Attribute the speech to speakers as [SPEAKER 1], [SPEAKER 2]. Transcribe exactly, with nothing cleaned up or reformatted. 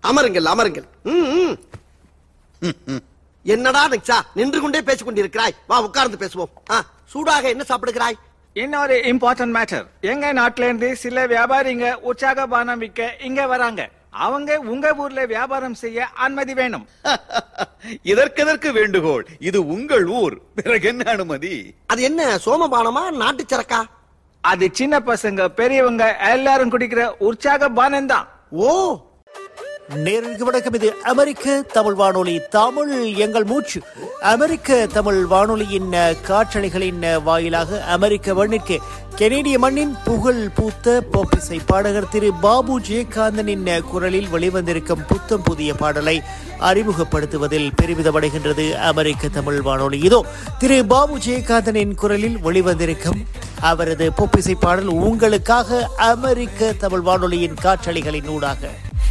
[SPEAKER 1] அமருங்கள் அமருங்கள். என்னடா நிக்ஷா நின்று கொண்டே பேசிக் கொண்டிருக்கிறாய்? வா உட்கார்ந்து பேசுவோம். சூடாக என்ன சாப்பிடுகிறாய்?
[SPEAKER 2] இன்னொரு இம்பார்ட்டன்ட் மேட்டர். எங்க நாட்டுல இருந்து சில வியாபாரிங்க உற்சாக பானம் விற்க இங்க வராங்க. அவங்க உங்க ஊர்ல வியாபாரம் செய்ய அனுமதி வேணும்.
[SPEAKER 3] இதற்கெதற்கு வேண்டுகோள்? இது உங்கள் ஊர், பிறகு என்ன அனுமதி?
[SPEAKER 1] அது என்ன சோமபானமா நாட்டு சரக்கா?
[SPEAKER 2] அது சின்ன பசங்க பெரியவங்க எல்லாரும் குடிக்கிற உற்சாக பானம் தான்.
[SPEAKER 1] ஓ,
[SPEAKER 4] நேரடிக்கு வணக்கம். இது அமெரிக்க தமிழ் வானொலி, தமிழ் எங்கள் மூச்சு. அமெரிக்க தமிழ் வானொலியின் காற்றலைகளின் வாயிலாக அமெரிக்க மண்ணிற்கு கெனேடிய மண்ணின் புகழ் பூத்த பாப் இசை பாடகர் திரு பாபு ஜெயகாந்தனின் குரலில் வெளிவந்திருக்கும் புத்தம் புதிய பாடலை அறிமுகப்படுத்துவதில் பெருமிதமடைகின்றது அமெரிக்க தமிழ் வானொலி. இதோ திரு பாபு ஜெயகாந்தனின் குரலில் வெளிவந்திருக்கும் அவரது பாப் இசை பாடல் உங்களுக்காக அமெரிக்க தமிழ் வானொலியின் காற்றலைகளின் ஊடாக.